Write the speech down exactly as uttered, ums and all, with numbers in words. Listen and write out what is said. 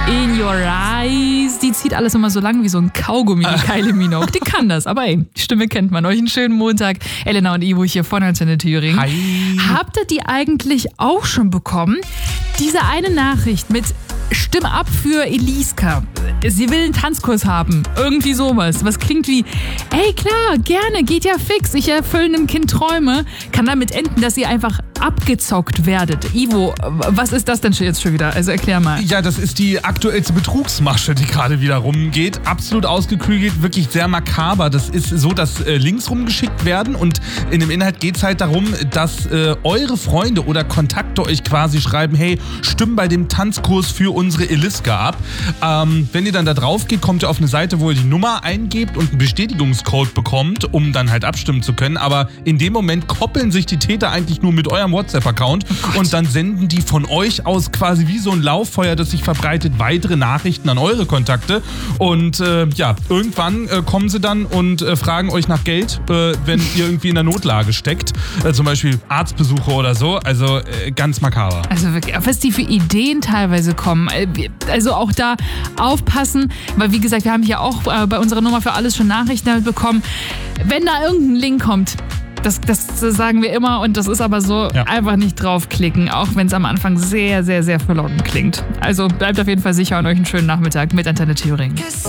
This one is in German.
In your eyes. Die zieht alles immer so lang wie so ein Kaugummi, die Kylie Minogue. Die kann das, aber ey, die Stimme kennt man. Euch einen schönen Montag. Elena und Ivo hier von Antenne Thüringen. Hi. Habt ihr die eigentlich auch schon bekommen? Diese eine Nachricht mit Stimm ab für Eliska. Sie will einen Tanzkurs haben. Irgendwie sowas. Was klingt wie, ey klar, gerne, geht ja fix. Ich erfülle einem Kind Träume. Kann damit enden, dass ihr einfach abgezockt werdet. Ivo, was ist das denn jetzt schon wieder? Also erklär mal. Ja, das ist die aktuellste Betrugsmasche, die gerade wieder rumgeht. Absolut ausgeklügelt, wirklich sehr makaber. Das ist so, dass äh, Links rumgeschickt werden und in dem Inhalt geht es halt darum, dass äh, eure Freunde oder Kontakte euch quasi schreiben, hey, stimm bei dem Tanzkurs für unsere Eliska ab. Ähm, wenn ihr dann da drauf geht, kommt ihr auf eine Seite, wo ihr die Nummer eingebt und einen Bestätigungscode bekommt, um dann halt abstimmen zu können. Aber in dem Moment koppeln sich die Täter eigentlich nur mit eurem WhatsApp-Account oh und dann senden die von euch aus quasi wie so ein Lauffeuer, das sich verbreitet, weitere Nachrichten an eure Kontakte. Und äh, ja, irgendwann äh, kommen sie dann und äh, fragen euch nach Geld, äh, wenn ihr irgendwie in der Notlage steckt. Äh, zum Beispiel Arztbesuche oder so. Also äh, ganz makaber. Also wirklich, was die für Ideen teilweise kommen. Also auch da aufpassen, weil wie gesagt, wir haben hier auch äh, bei unserer Nummer für alles schon Nachrichten damit bekommen. Wenn da irgendein Link kommt, das, das sagen wir immer und das ist aber so, ja. Einfach nicht draufklicken, auch wenn es am Anfang sehr, sehr, sehr verlockend klingt. Also bleibt auf jeden Fall sicher und euch einen schönen Nachmittag mit Antenne Thüringen.